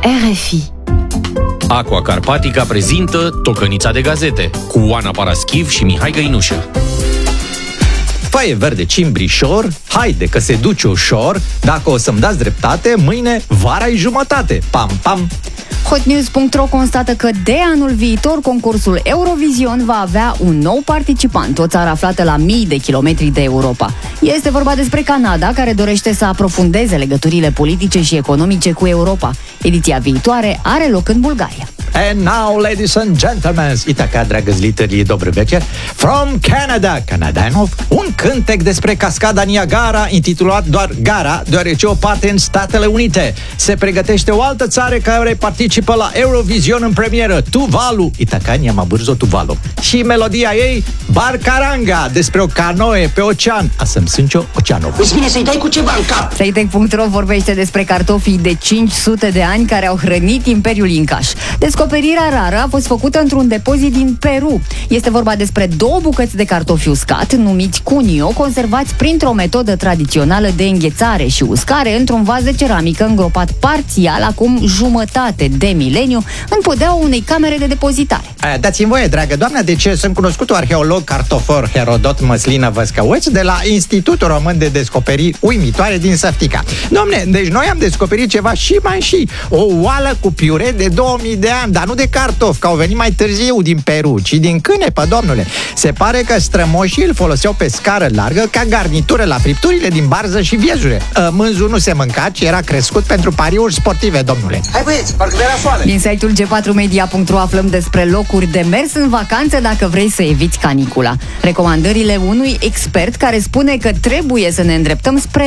RFI. Aqua Carpatica prezintă Tocănița de gazete cu Oana Paraschiv și Mihai Găinușă. Faie verde cimbrișor, haide că se duce ușor, dacă o să-mi dați dreptate, mâine vara-i jumătate. Pam, pam! Hotnews.ro constată că de anul viitor concursul Eurovision va avea un nou participant, o țară aflată la mii de kilometri de Europa. Este vorba despre Canada, care dorește să aprofundeze legăturile politice și economice cu Europa. Ediția viitoare are loc în Bulgaria. And now, ladies and gentlemen, Itaca, dragă zlitării, dobry večer, from Canada, Canadanov, un cântec despre cascada Niagara, intitulat doar Gara, deoarece o parte în Statele Unite. Se pregătește o altă țară care participă la Eurovision în premieră, Tuvalu, Itacania Mabârzo Tuvalu. Și melodia ei, Barcaranga, despre o canoe pe ocean, Asămsâncio Oceanov. Îți vine să-i dai cu ceva în cap. Sitec.ro vorbește despre cartofii de 500 de ani care au hrănit Imperiul Incaș. Descoperirea rară a fost făcută într-un depozit din Peru. Este vorba despre 2 bucăți de cartofi uscat, numiți cunio, conservați printr-o metodă tradițională de înghețare și uscare într-un vas de ceramică îngropat parțial, acum jumătate de mileniu, în podeaua unei camere de depozitare. Dați-mi voie, dragă doamnă, deci sunt cunoscutul arheolog cartofor Herodot Măslină Văscăuț de la Institutul Român de Descoperiri Uimitoare din Săftica. Dom'le, deci noi am descoperit ceva și mai și o oală cu piure de 2000 de ani, dar nu de cartofi, că au venit mai târziu din Peru, ci din cânepă, domnule. Se pare că strămoșii îl foloseau pe scară largă ca garnitură la fripturile din barză și viezure. Mânzul nu se mânca, ci era crescut pentru pariuri sportive, domnule. Hai băieți, parcă de la soare. Din site-ul G4media.ro aflăm despre locuri de mers în vacanță dacă vrei să eviți canicula. Recomandările unui expert care spune că trebuie să ne îndreptăm spre